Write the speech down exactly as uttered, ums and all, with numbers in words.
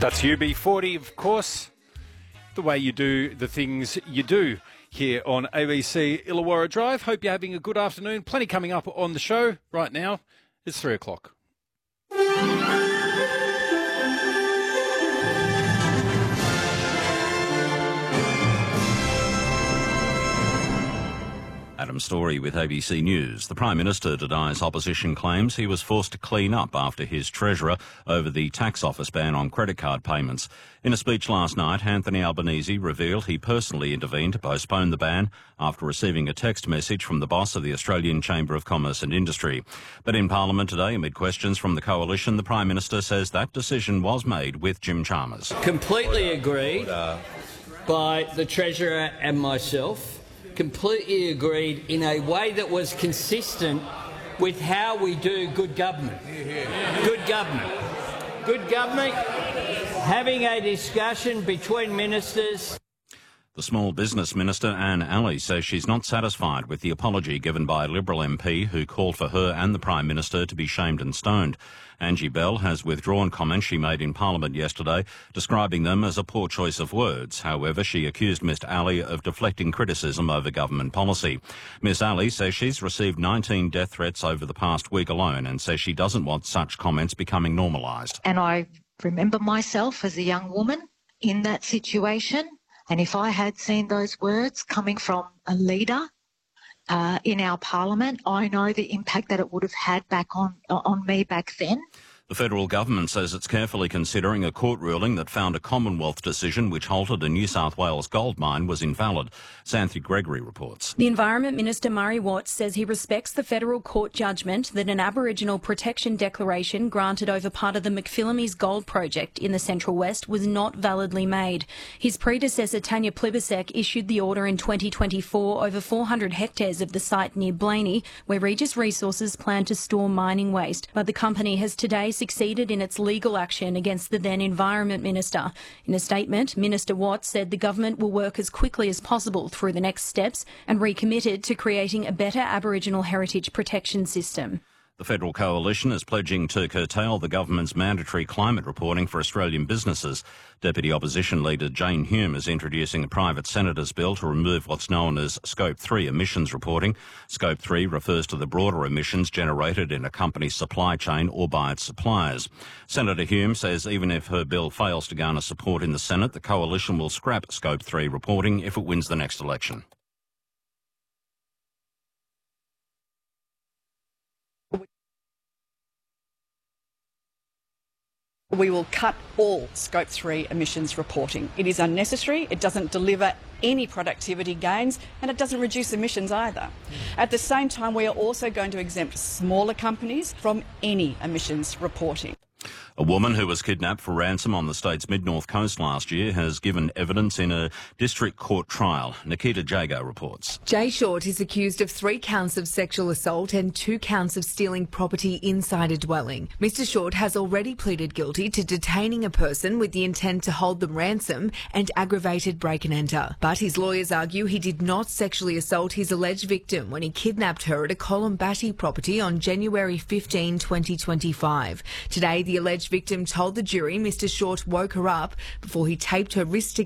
That's U B forty, of course. The way you do the things you do here on A B C Illawarra Drive. Hope you're having a good afternoon. Plenty coming up on the show right now. It's three o'clock. Adam Story with A B C News. The Prime Minister denies opposition claims he was forced to clean up after his treasurer over the tax office ban on credit card payments. In a speech last night, Anthony Albanese revealed he personally intervened to postpone the ban after receiving a text message from the boss of the Australian Chamber of Commerce and Industry. But in Parliament today, amid questions from the Coalition, the Prime Minister says that decision was made with Jim Chalmers. Completely agreed by the Treasurer and myself. Completely agreed in a way that was consistent with how we do good government. Good government. Good government. Having a discussion between ministers. The Small Business Minister, Anne Alley, says she's not satisfied with the apology given by a Liberal M P who called for her and the Prime Minister to be shamed and stoned. Angie Bell has withdrawn comments she made in Parliament yesterday, describing them as a poor choice of words. However, she accused Miss Alley of deflecting criticism over government policy. Miss Alley says she's received nineteen death threats over the past week alone and says she doesn't want such comments becoming normalised. And I remember myself as a young woman in that situation. And if I had seen those words coming from a leader uh, in our parliament, I know the impact that it would have had back on on me back then. The federal government says it's carefully considering a court ruling that found a Commonwealth decision which halted a New South Wales gold mine was invalid. Xanthi Gregory reports. The Environment Minister Murray Watts says he respects the federal court judgment that an Aboriginal protection declaration granted over part of the McPhillamys gold project in the Central West was not validly made. His predecessor Tanya Plibersek issued the order in twenty twenty-four over four hundred hectares of the site near Blaney, where Regis Resources planned to store mining waste. But the company has today succeeded in its legal action against the then Environment Minister. In a statement, Minister Watts said the government will work as quickly as possible through the next steps and recommitted to creating a better Aboriginal heritage protection system. The Federal Coalition is pledging to curtail the government's mandatory climate reporting for Australian businesses. Deputy Opposition Leader Jane Hume is introducing a private senator's bill to remove what's known as Scope three emissions reporting. Scope three refers to the broader emissions generated in a company's supply chain or by its suppliers. Senator Hume says even if her bill fails to garner support in the Senate, the Coalition will scrap Scope three reporting if it wins the next election. We will cut all Scope three emissions reporting. It is unnecessary, it doesn't deliver any productivity gains, and it doesn't reduce emissions either. At the same time, we are also going to exempt smaller companies from any emissions reporting. A woman who was kidnapped for ransom on the state's mid-north coast last year has given evidence in a district court trial. Nikita Jago reports. Jay Short is accused of three counts of sexual assault and two counts of stealing property inside a dwelling. Mister Short has already pleaded guilty to detaining a person with the intent to hold them ransom and aggravated break and enter. But his lawyers argue he did not sexually assault his alleged victim when he kidnapped her at a Columbatti property on January fifteenth, twenty twenty-five. Today, the alleged victim told the jury Mister Short woke her up before he taped her wrist together